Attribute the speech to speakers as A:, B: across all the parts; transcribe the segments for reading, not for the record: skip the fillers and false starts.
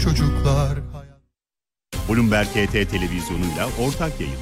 A: Çocuklar.
B: Bloomberg HT televizyonuyla ortak yayın.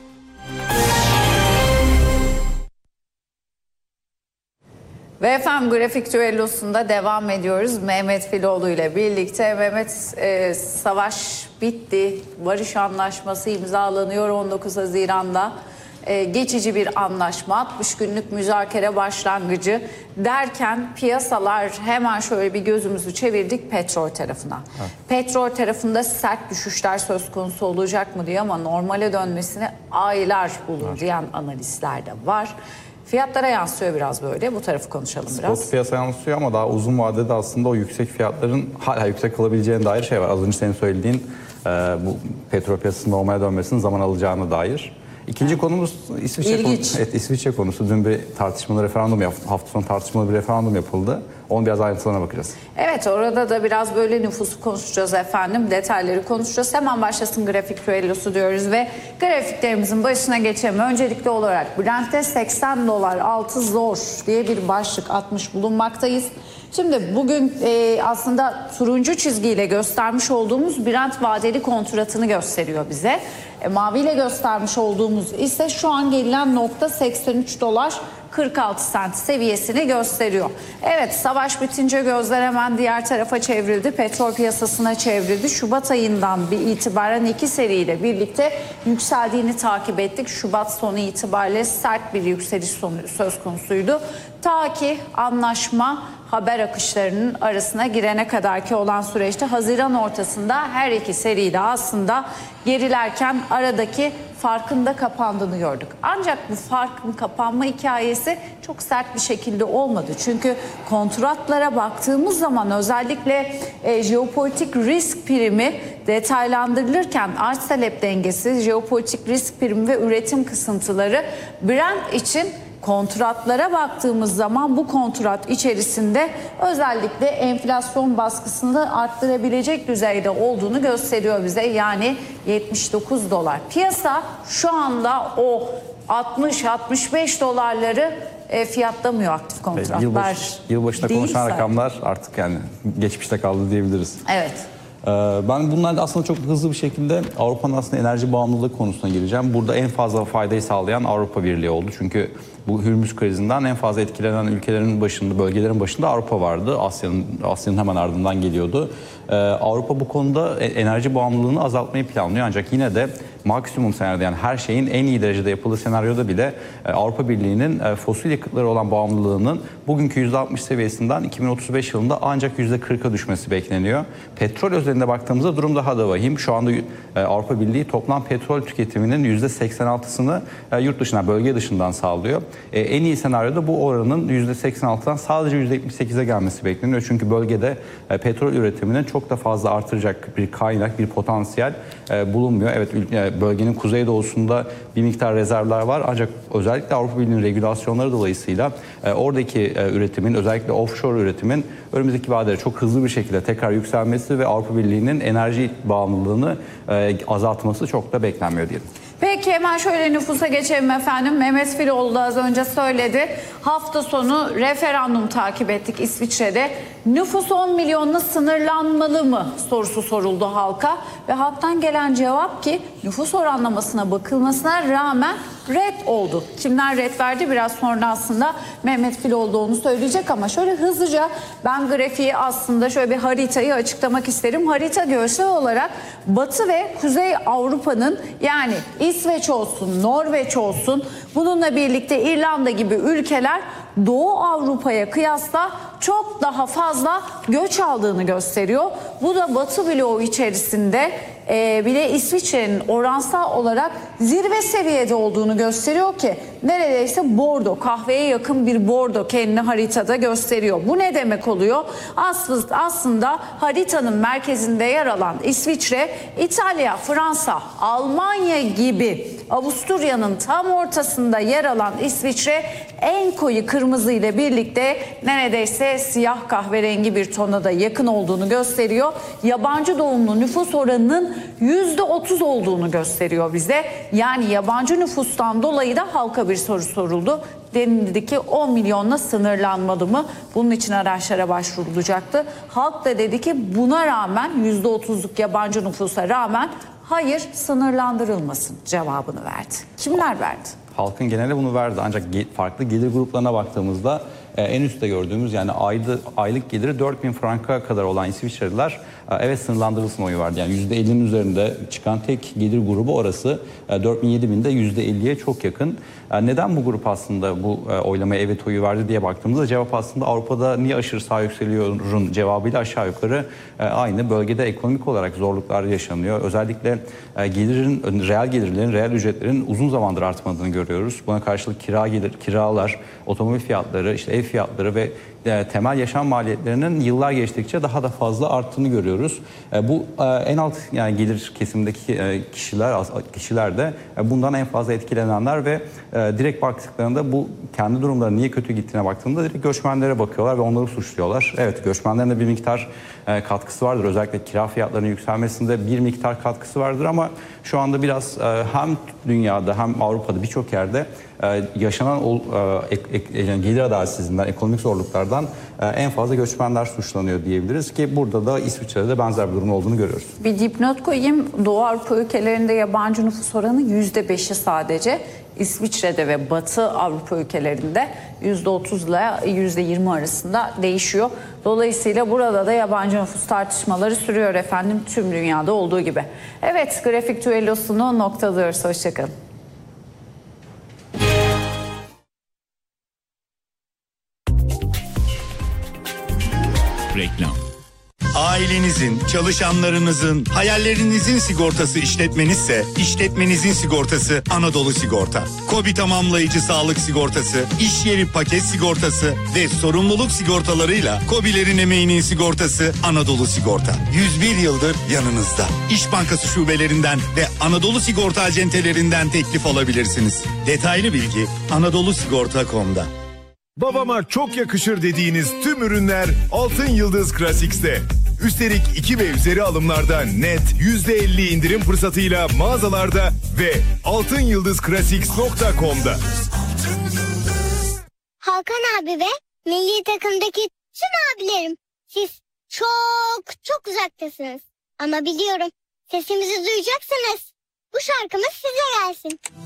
C: Ve efendim grafik düellosunda devam ediyoruz. Mehmet Filoğlu ile birlikte. Mehmet, savaş bitti. Barış anlaşması imzalanıyor 19 Haziran'da. Geçici bir anlaşma, 60 günlük müzakere başlangıcı derken piyasalar hemen şöyle bir gözümüzü çevirdik petrol tarafına. Evet. Petrol tarafında sert düşüşler söz konusu olacak mı diye, ama normale dönmesine aylar bulur diyen analistler de var. Fiyatlara yansıyor biraz böyle. Bu tarafı konuşalım biraz.
D: Spot piyasa yansıyor ama daha uzun vadede aslında o yüksek fiyatların hala yüksek kalabileceğine dair şey var. Az önce senin söylediğin bu petrol piyasasının normale dönmesinin zaman alacağına dair. İkinci konumuz İsviçre konusu. Evet, İsviçre konusu. Dün bir tartışmalı referandum hafta sonu tartışmalı bir referandum yapıldı. Onun biraz ayrıntılarına bakacağız. Evet, orada da biraz böyle nüfusu konuşacağız efendim. Detayları konuşacağız. Hemen başlasın grafik düellosu diyoruz ve grafiklerimizin başına geçelim. Öncelikli olarak Brent'te $80 altı zor diye bir başlık atmış bulunmaktayız. Şimdi bugün aslında turuncu çizgiyle göstermiş olduğumuz Brent vadeli kontratını gösteriyor bize. Maviyle göstermiş olduğumuz ise şu an gelinen nokta $83.46 seviyesini gösteriyor. Evet, savaş bitince gözler hemen diğer tarafa çevrildi. Petrol piyasasına çevrildi. Şubat ayından bir itibaren iki seriyle birlikte yükseldiğini takip ettik. Şubat sonu itibariyle sert bir yükseliş söz konusuydu. Ta ki anlaşma haber akışlarının arasına girene kadarki olan süreçte Haziran ortasında her iki seride aslında gerilerken aradaki farkın da kapandığını gördük. Ancak bu farkın kapanma hikayesi çok sert bir şekilde olmadı. Çünkü kontratlara baktığımız zaman özellikle jeopolitik risk primi detaylandırılırken arz talep dengesi, jeopolitik risk primi ve üretim kısıntıları Brent için kontratlara baktığımız zaman bu kontrat içerisinde özellikle enflasyon baskısını arttırabilecek düzeyde olduğunu gösteriyor bize. Yani $79. Piyasa şu anda o 60-65 dolarları fiyatlamıyor aktif kontratlar. Yılbaşında konuşan rakamlar artık yani geçmişte kaldı diyebiliriz.
C: Evet.
D: Ben bunlarla aslında çok hızlı bir şekilde Avrupa'nın aslında enerji bağımlılığı konusuna gireceğim. Burada en fazla faydayı sağlayan Avrupa Birliği oldu. Çünkü bu Hürmüz krizinden en fazla etkilenen ülkelerin başında, bölgelerin başında Avrupa vardı. Asya'nın hemen ardından geliyordu. Avrupa bu konuda enerji bağımlılığını azaltmayı planlıyor. Ancak yine de maksimum senaryoda, yani her şeyin en iyi derecede yapıldığı senaryoda bile Avrupa Birliği'nin fosil yakıtlara olan bağımlılığının bugünkü %60 seviyesinden 2035 yılında ancak %40'a düşmesi bekleniyor. Petrol özelinde baktığımızda durum daha da vahim. Şu anda Avrupa Birliği toplam petrol tüketiminin %86'sını yurt dışından, bölge dışından sağlıyor. En iyi senaryoda bu oranın %86'dan sadece %78'e gelmesi bekleniyor. Çünkü bölgede petrol üretiminin çok da fazla artıracak bir kaynak, bir potansiyel bulunmuyor. Evet, bölgenin kuzeydoğusunda bir miktar rezervler var. Ancak özellikle Avrupa Birliği'nin regülasyonları dolayısıyla oradaki üretimin, özellikle offshore üretimin önümüzdeki vadede çok hızlı bir şekilde tekrar yükselmesi ve Avrupa Birliği'nin enerji bağımlılığını azaltması çok da beklenmiyor diyelim.
C: Peki hemen şöyle nüfusa geçelim efendim. Mehmet Filoğlu da az önce söyledi. Hafta sonu referandum takip ettik İsviçre'de. Nüfus 10 milyonla sınırlanmalı mı sorusu soruldu halka. Ve halktan gelen cevap ki nüfus oranlamasına bakılmasına rağmen red oldu. Kimler red verdi biraz sonra aslında Mehmet Filoğlu da onu söyleyecek, ama şöyle hızlıca ben grafiği aslında şöyle bir haritayı açıklamak isterim. Harita görsel olarak Batı ve Kuzey Avrupa'nın, yani İsveç olsun, Norveç olsun, bununla birlikte İrlanda gibi ülkeler Doğu Avrupa'ya kıyasla çok daha fazla göç aldığını gösteriyor. Bu da Batı bloğu içerisinde bir de İsviçre'nin oransal olarak zirve seviyede olduğunu gösteriyor ki neredeyse bordo, kahveye yakın bir bordo kendini haritada gösteriyor. Bu ne demek oluyor? Aslında haritanın merkezinde yer alan İsviçre, İtalya, Fransa, Almanya gibi Avusturya'nın tam ortasında yer alan İsviçre en koyu kırmızı ile birlikte neredeyse siyah kahverengi bir tona da yakın olduğunu gösteriyor. Yabancı doğumlu nüfus oranının %30 olduğunu gösteriyor bize. Yani yabancı nüfustan dolayı da halka halka bir soru soruldu. Denildi ki 10 milyonla sınırlanmalı mı? Bunun için araçlara başvurulacaktı. Halk da dedi ki buna rağmen %30'luk yabancı nüfusa rağmen hayır sınırlandırılmasın cevabını verdi. Kimler verdi?
A: Halkın geneli bunu verdi ancak farklı gelir gruplarına baktığımızda en üstte gördüğümüz yani aylık geliri 4000 franka kadar olan İsviçreliler evet sınırlandırılsın oyu verdi. Yani %50'nin üzerinde çıkan tek gelir grubu orası. 4000-7000'de %50'ye çok yakın. Neden bu grup aslında bu oylamaya evet oyu verdi diye baktığımızda cevap aslında Avrupa'da niye aşırı sağ yükseliyorun cevabıyla aşağı yukarı aynı. Bölgede ekonomik olarak zorluklar yaşanıyor. Özellikle reel gelirlerin, reel ücretlerin uzun zamandır artmadığını görüyoruz. Buna karşılık kiralar, otomobil fiyatları, işte ev fiyatları ve temel yaşam maliyetlerinin yıllar geçtikçe daha da fazla arttığını görüyoruz. Bu en alt yani gelir kesimindeki kişiler de bundan en fazla etkilenenler ve direkt baktıklarında bu kendi durumları niye kötü gittiğine baktığında direkt göçmenlere bakıyorlar ve onları suçluyorlar. Evet, göçmenlerin de bir miktar katkısı vardır. Özellikle kira fiyatlarının yükselmesinde bir miktar katkısı vardır ama şu anda biraz hem dünyada hem Avrupa'da birçok yerde yaşanan gelir adaletsizliğinden, ekonomik zorluklardan en fazla göçmenler suçlanıyor diyebiliriz ki burada da İsviçre'de benzer bir durum olduğunu görüyoruz.
C: Bir dipnot koyayım. Doğu Avrupa ülkelerinde yabancı nüfus oranı %5'i sadece. İsviçre'de ve Batı Avrupa ülkelerinde %30 ile %20 arasında değişiyor. Dolayısıyla burada da yabancı nüfus tartışmaları sürüyor efendim, tüm dünyada olduğu gibi. Evet, grafik düellosunu noktalıyoruz. Hoşçakalın.
B: Reklam.
E: Ailenizin, çalışanlarınızın, hayallerinizin sigortası işletmenizse, işletmenizin sigortası Anadolu Sigorta. KOBİ tamamlayıcı sağlık sigortası, iş yeri paket sigortası ve sorumluluk sigortalarıyla KOBİ'lerin emeğinin sigortası Anadolu Sigorta. 101 yıldır yanınızda. İş Bankası şubelerinden ve Anadolu Sigorta acentelerinden teklif alabilirsiniz. Detaylı bilgi anadolusigorta.com'da.
F: Babama çok yakışır dediğiniz tüm ürünler Altın Yıldız Classics'te. Üstelik 2 ve üzeri alımlarda net %50 indirim fırsatıyla mağazalarda ve altınyıldızclassics.com'da.
G: Hakan abi ve milli takımdaki tüm abilerim, siz çok uzaktasınız. Ama biliyorum, sesimizi duyacaksınız. Bu şarkımız size gelsin.